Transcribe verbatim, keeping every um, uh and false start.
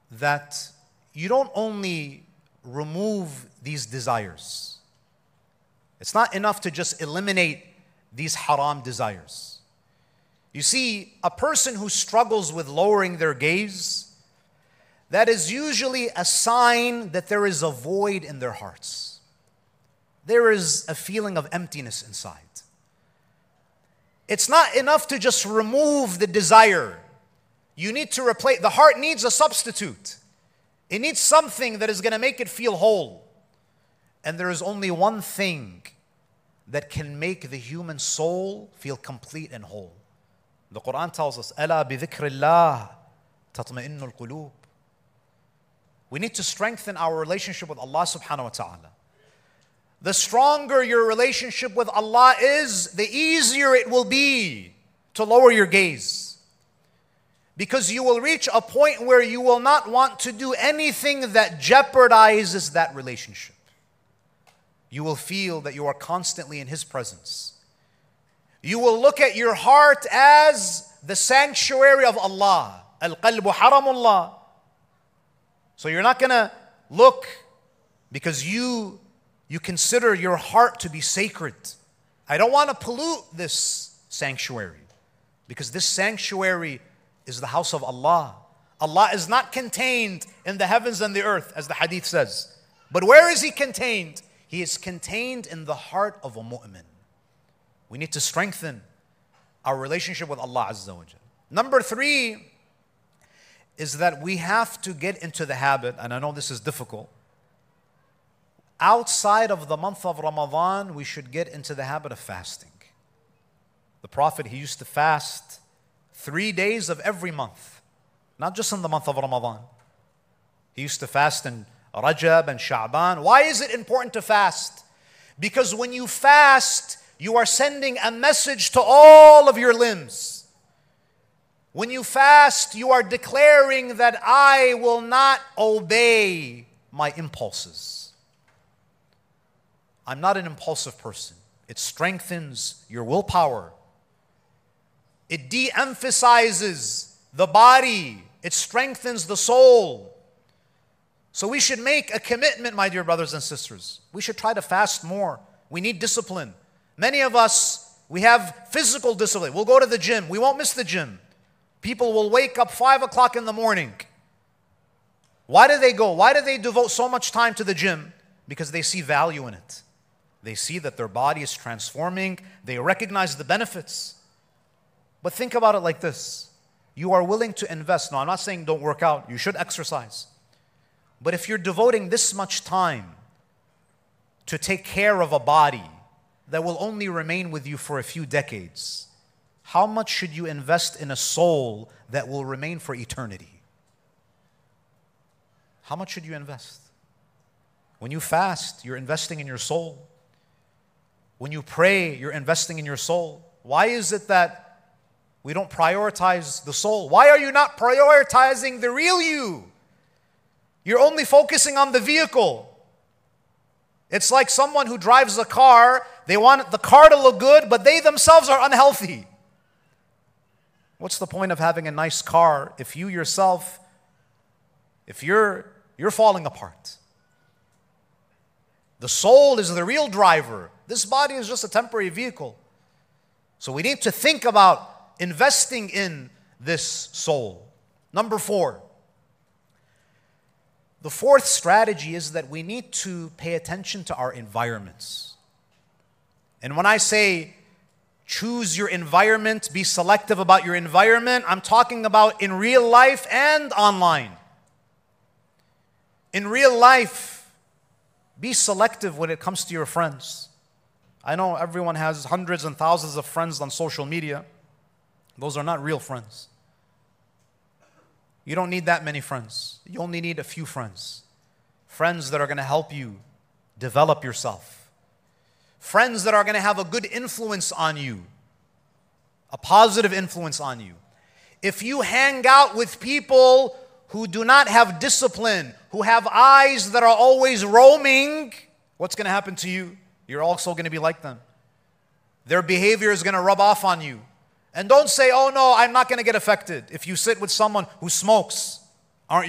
that you don't only remove these desires. It's not enough to just eliminate these haram desires. You see, a person who struggles with lowering their gaze, that is usually a sign that there is a void in their hearts. There is a feeling of emptiness inside. It's not enough to just remove the desire. You need to replace, the heart needs a substitute. It needs something that is going to make it feel whole. And there is only one thing that can make the human soul feel complete and whole. The Quran tells us, أَلَا بِذِكْرِ اللَّهِ تَطْمَئِنُّ الْقُلُوبِ. We need to strengthen our relationship with Allah subhanahu wa ta'ala. The stronger your relationship with Allah is, the easier it will be to lower your gaze. Because you will reach a point where you will not want to do anything that jeopardizes that relationship. You will feel that you are constantly in His presence. You will look at your heart as the sanctuary of Allah. Al-qalbu haramullah. So you're not going to look because you, you consider your heart to be sacred. I don't want to pollute this sanctuary because this sanctuary is the house of Allah. Allah is not contained in the heavens and the earth, as the hadith says. But where is He contained? He is contained in the heart of a mu'min. We need to strengthen our relationship with Allah Azza wa Jal. Number three is that we have to get into the habit, and I know this is difficult. Outside of the month of Ramadan, we should get into the habit of fasting. The Prophet, he used to fast three days of every month, not just in the month of Ramadan. He used to fast in Rajab and Sha'ban. Why is it important to fast? Because when you fast, you are sending a message to all of your limbs. When you fast, you are declaring that I will not obey my impulses. I'm not an impulsive person. It strengthens your willpower. It de-emphasizes the body. It strengthens the soul. So we should make a commitment, my dear brothers and sisters. We should try to fast more. We need discipline. Many of us, we have physical discipline. We'll go to the gym. We won't miss the gym. People will wake up five o'clock in the morning. Why do they go? Why do they devote so much time to the gym? Because they see value in it. They see that their body is transforming. They recognize the benefits. But think about it like this. You are willing to invest. No, I'm not saying don't work out. You should exercise. But if you're devoting this much time to take care of a body that will only remain with you for a few decades, how much should you invest in a soul that will remain for eternity? How much should you invest? When you fast, you're investing in your soul. When you pray, you're investing in your soul. Why is it that we don't prioritize the soul? Why are you not prioritizing the real you? You're only focusing on the vehicle. It's like someone who drives a car. They want the car to look good, but they themselves are unhealthy. What's the point of having a nice car if you yourself, if you're, you're falling apart? The soul is the real driver. This body is just a temporary vehicle. So we need to think about investing in this soul. Number four. The fourth strategy is that we need to pay attention to our environments. And when I say choose your environment, be selective about your environment, I'm talking about in real life and online. In real life, be selective when it comes to your friends. I know everyone has hundreds and thousands of friends on social media. Those are not real friends. You don't need that many friends. You only need a few friends. Friends that are going to help you develop yourself. Friends that are going to have a good influence on you. A positive influence on you. If you hang out with people who do not have discipline, who have eyes that are always roaming, what's going to happen to you? You're also going to be like them. Their behavior is going to rub off on you. And don't say, oh no, I'm not going to get affected. If you sit with someone who smokes,